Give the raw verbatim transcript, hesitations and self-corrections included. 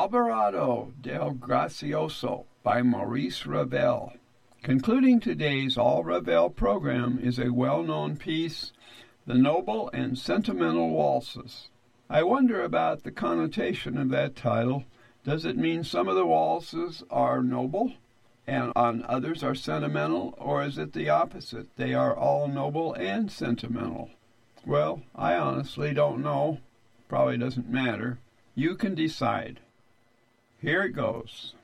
Alvarado del Gracioso by Maurice Ravel. Concluding today's All Ravel program is a well-known piece, The Noble and Sentimental Waltzes. I wonder about the connotation of that title. Does it mean some of the waltzes are noble and on others are sentimental, or is it the opposite? They are all noble and sentimental. Well, I honestly don't know. Probably doesn't matter. You can decide. Here it goes.